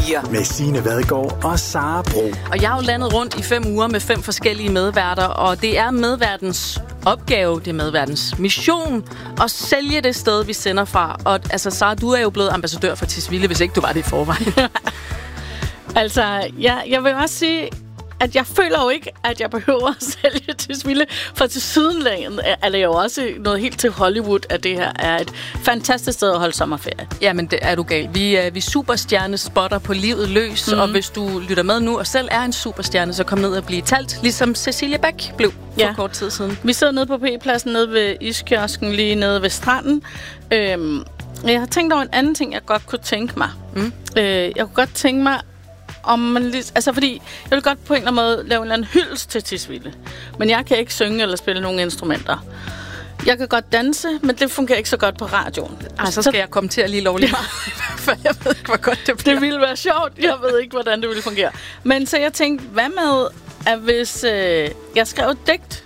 Med Signe Vadgaard og Sara Bro. Og jeg har jo landet rundt i 5 uger med 5 forskellige medværter, og det er medværtens opgave, det er medværtens mission at sælge det sted, vi sender fra. Og altså, Sara, du er jo blevet ambassadør for Tisvilde, hvis ikke du var det i forvejen. Altså, jeg vil også sige, at jeg føler jo ikke, at jeg behøver at sælge Tisvilde, for til sydenlandet er det jo også noget helt til Hollywood, at det her er et fantastisk sted at holde sommerferie. Jamen, det er du galt. Vi superstjernespotter på livet løs, og hvis du lytter med nu og selv er en superstjerne, så kom ned og blive talt, ligesom Cecilie Bæk blev for kort tid siden. Vi sidder nede på P-pladsen nede ved iskiosken, lige nede ved stranden. Jeg har tænkt over en anden ting, jeg godt kunne tænke mig. Jeg kunne godt tænke mig, om man altså fordi jeg vil godt på en eller anden måde lave en eller anden hyldest til Tisvilde. Men jeg kan ikke synge eller spille nogen instrumenter. Jeg kan godt danse, men det fungerer ikke så godt på radioen. Så skal jeg komme til at lige lovligt meget, for jeg ved ikke, hvor godt det bliver. Det ville være sjovt. Jeg ved ikke, hvordan det ville fungere. Men så jeg tænkte, hvad med, at hvis jeg skrev et digt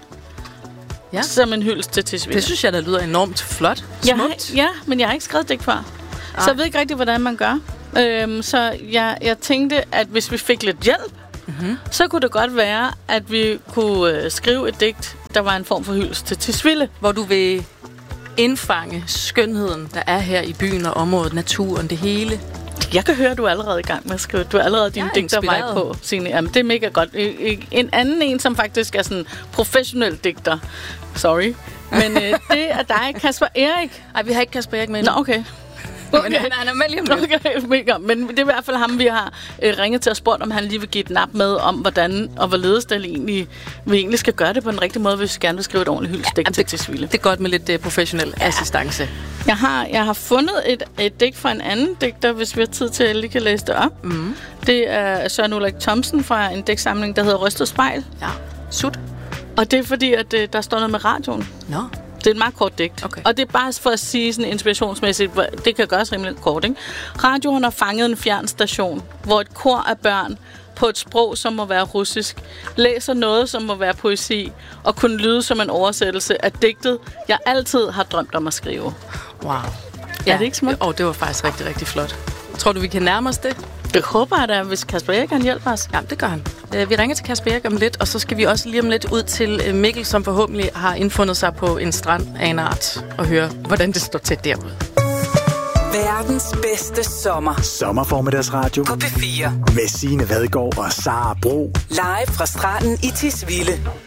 som en hyldest til Tisvilde? Det synes jeg, der lyder enormt flot. Smukt. Ja, men jeg har ikke skrevet digt før. Så jeg ved ikke rigtig, hvordan man gør. Så jeg tænkte, at hvis vi fik lidt hjælp, så kunne det godt være, at vi kunne skrive et digt, der var en form for hyldest til Tisvilde. Hvor du vil indfange skønheden, der er her i byen og området, naturen, det hele. Jeg kan høre, at du er allerede i gang med at skrive. Du er allerede din digtervej på, Signe. Jamen, det er mega godt. En anden en, som faktisk er sådan professionel digter. Sorry. Men det er dig, Kasper Erik. Ej, vi har ikke Kasper Erik med. Nå, okay. Men han er med lige om lidt. Okay, mega. Men det er i hvert fald ham, vi har ringet til og spurgt, om han lige vil give et nap med, om hvordan og hvorledes vi egentlig skal gøre det på den rigtige måde, hvis vi gerne vil skrive et ordentligt hyldestdigt til Tisvilde. Det er godt med lidt professionel assistance. Jeg har fundet et digt fra en anden digter, hvis vi har tid til, at jeg lige kan læse det op. Det er Søren Ulrik Thomsen fra en digtsamling, der hedder Rystet Spejl. Ja, sut. Og det er fordi, at der står noget med radioen. Nå. Det er et meget kort digt. Okay. Og det er bare for at sige sådan inspirationsmæssigt, det kan gøres rimelig kort, ikke? Radioen har fanget en fjern station, hvor et kor af børn på et sprog, som må være russisk, læser noget, som må være poesi, og kunne lyde som en oversættelse af digtet, jeg altid har drømt om at skrive. Wow. Ja, er det ikke smukt? Det var faktisk rigtig, rigtig flot. Tror du, vi kan nærme os det? Det håber jeg da, hvis Kasper Erik kan hjælpe os. Ja, det gør han. Vi ringer til Kasper Erik om lidt, og så skal vi også lige om lidt ud til Mikkel, som forhåbentlig har indfundet sig på en strand af en art, og høre, hvordan det står til derude. Verdens bedste sommer. Sommerformiddagsradio På P4. med Signe Vadgaard og Sara Bro. Live fra stranden i Tisvilde.